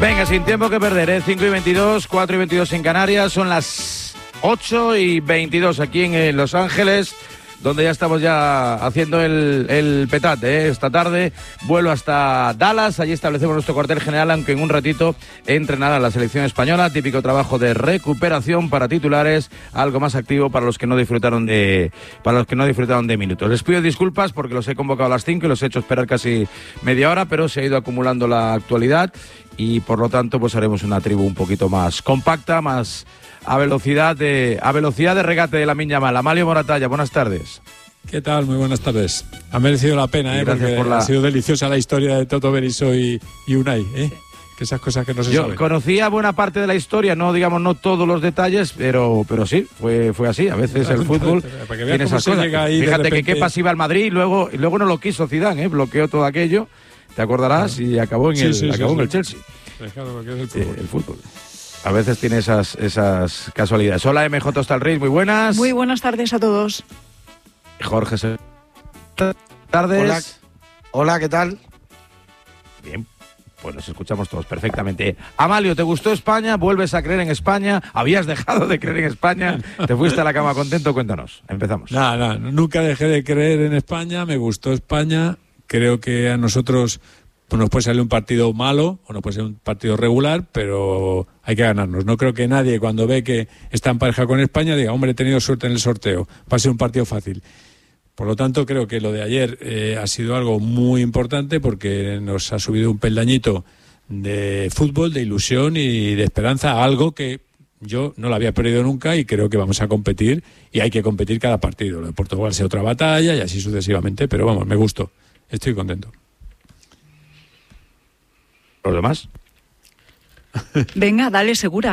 Venga, sin tiempo que perder, 5:22, 4:22 en Canarias, son las 8:22 aquí en Los Ángeles, donde ya estamos haciendo el petate. Esta tarde vuelo hasta Dallas, allí establecemos nuestro cuartel general, aunque en un ratito entrenará la selección española, típico trabajo de recuperación para titulares, algo más activo para los que no disfrutaron de minutos. Les pido disculpas porque los he convocado a las 5 y los he hecho esperar casi media hora, pero se ha ido acumulando la actualidad y por lo tanto pues haremos una tribu un poquito más compacta, más a velocidad de regate de Lamine Yamal. Amalio Moratalla, buenas tardes. ¿Qué tal? Muy buenas tardes. Ha merecido la pena, porque ha sido deliciosa la historia de Toto Berizzo y Unai, que esas cosas que no se saben. Yo conocía buena parte de la historia, no todos los detalles, pero sí, fue así. A veces el fútbol tiene esas cosas. Fíjate que Kepa iba al Madrid y luego no lo quiso Zidane, bloqueó todo aquello, te acordarás, y acabó en el Chelsea. Claro, porque es el fútbol. A veces tiene esas casualidades. Hola, MJ Hostalric, muy buenas. Muy buenas tardes a todos. Jorge, tardes. Hola, ¿qué tal? Bien, pues nos escuchamos todos perfectamente. Amalio, ¿te gustó España? ¿Vuelves a creer en España? ¿Habías dejado de creer en España? ¿Te fuiste a la cama contento? Cuéntanos, empezamos. No, nunca dejé de creer en España, me gustó España. Creo que a nosotros nos puede salir un partido malo o nos puede ser un partido regular, pero hay que ganarnos. No creo que nadie, cuando ve que está en pareja con España, diga, hombre, he tenido suerte en el sorteo, va a ser un partido fácil. Por lo tanto, creo que lo de ayer ha sido algo muy importante porque nos ha subido un peldañito de fútbol, de ilusión y de esperanza a algo que yo no lo había perdido nunca y creo que vamos a competir y hay que competir cada partido. Lo de Portugal sea otra batalla y así sucesivamente, pero vamos, me gustó. Estoy contento. ¿Los demás? Venga, dale, segura.